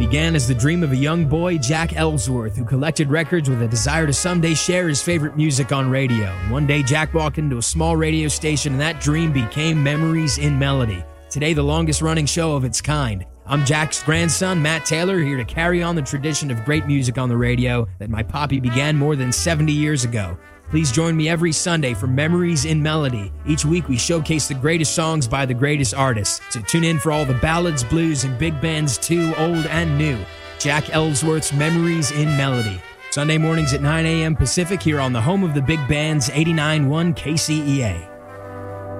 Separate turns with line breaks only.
began as the dream of a young boy, Jack Ellsworth, who collected records with a desire to someday share his favorite music on radio. And one day, Jack walked into a small radio station, and that dream became Memories in Melody. Today, the longest-running show of its kind. I'm Jack's grandson, Matt Taylor, here to carry on the tradition of great music on the radio that my poppy began more than 70 years ago. Please join me every Sunday for Memories in Melody. Each week we showcase the greatest songs by the greatest artists. So tune in for all the ballads, blues, and big bands too, old and new. Jack Ellsworth's Memories in Melody. Sunday mornings at 9 a.m. Pacific here on the home of the big bands, 89.1 KCEA.